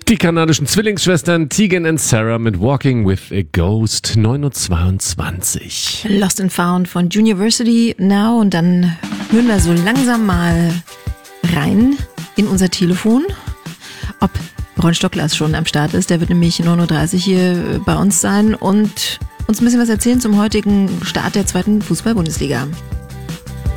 Die kanadischen Zwillingsschwestern Tegan und Sarah mit Walking with a Ghost, 9:22 Uhr. Lost and Found von Juniversity Now, und dann hören wir so langsam mal rein in unser Telefon, ob Ron Stocklas schon am Start ist. Der wird nämlich 9:30 Uhr hier bei uns sein und uns ein bisschen was erzählen zum heutigen Start der 2. Fußball-Bundesliga.